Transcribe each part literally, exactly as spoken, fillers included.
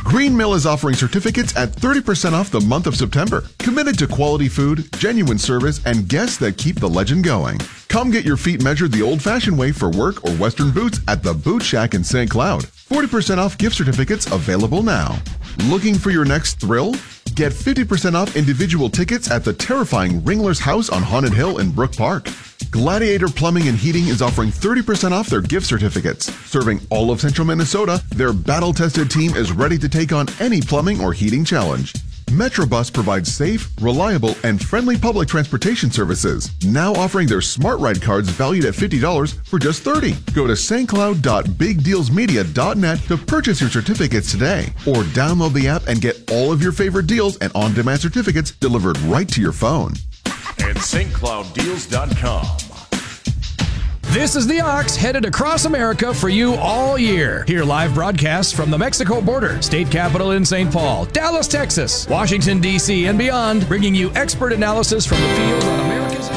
Green Mill is offering certificates at thirty percent off the month of September. Committed to quality food, genuine service, and guests that keep the legend going. Come get your feet measured the old-fashioned way for work or Western boots at the Boot Shack in Saint Cloud. forty percent off gift certificates available now. Looking for your next thrill? Get fifty percent off individual tickets at the terrifying Ringler's House on Haunted Hill in Brook Park. Gladiator Plumbing and Heating is offering thirty percent off their gift certificates. Serving all of central Minnesota, their battle-tested team is ready to take on any plumbing or heating challenge. Metrobus provides safe, reliable, and friendly public transportation services, now offering their Smart Ride cards valued at fifty dollars for just thirty dollars. Go to st cloud dot big deals media dot net to purchase your certificates today, or download the app and get all of your favorite deals and on-demand certificates delivered right to your phone. And st cloud deals dot com. This is the Ox, headed across America for you all year. Hear live broadcasts from the Mexico border, state capital in Saint Paul, Dallas, Texas, Washington, D C, and beyond, bringing you expert analysis from the field on America's...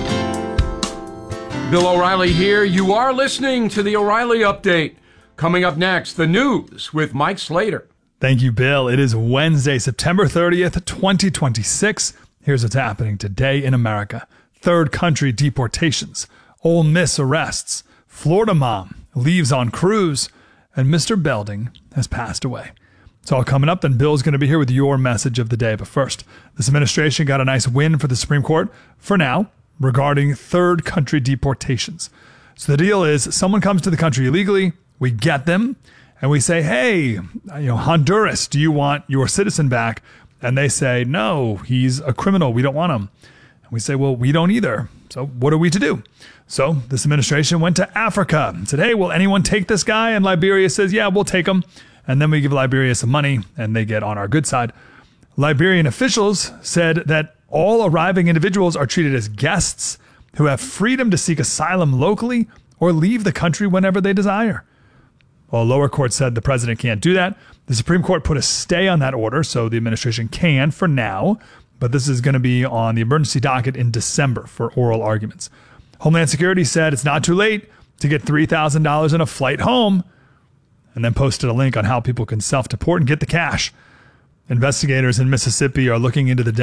Bill O'Reilly here. You are listening to the O'Reilly Update. Coming up next, the news with Mike Slater. Thank you, Bill. It is Wednesday, September thirtieth, twenty twenty-six. Here's what's happening today in America. Third country deportations, Ole Miss arrests, Florida mom leaves on cruise, and Mister Belding has passed away. It's all coming up, and Bill's going to be here with your message of the day. But first, this administration got a nice win for the Supreme Court, for now, regarding third country deportations. So the deal is, someone comes to the country illegally, we get them, and we say, hey, you know, Honduras, do you want your citizen back? And they say, no, he's a criminal. We don't want him. And we say, well, we don't either. So what are we to do? So this administration went to Africa and said, hey, will anyone take this guy? And Liberia says, yeah, we'll take him. And then we give Liberia some money and they get on our good side. Liberian officials said that all arriving individuals are treated as guests who have freedom to seek asylum locally or leave the country whenever they desire. Well, lower court said the president can't do that. The Supreme Court put a stay on that order, so the administration can for now, but this is going to be on the emergency docket in December for oral arguments. Homeland Security said it's not too late to get three thousand dollars in a flight home, and then posted a link on how people can self-deport and get the cash. Investigators in Mississippi are looking into the